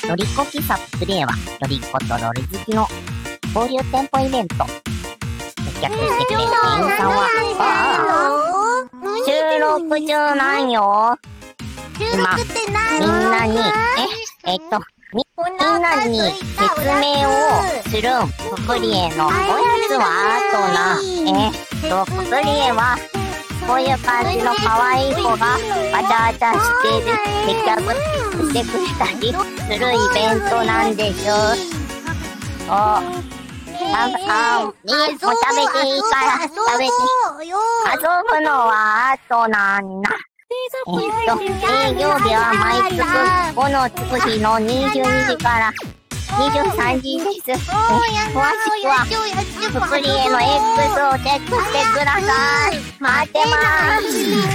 ロリコ喫茶プレイは、ロリコとロール好きの交流店舗イベント。接客してくれる店員さんは、収録中なんよ。今、みんなに、みんなに説明をするん。ププリエのおやつはププリエは、こういう感じの可愛い子がわちゃわちゃしてる接客してくれたりするイベントなんです。もう食べていいから食べて。遊ぶのは後なんだ。営業日は毎月5のつく日の22時から23時です。詳しくはププリエの X をチェックしてください。待ってます。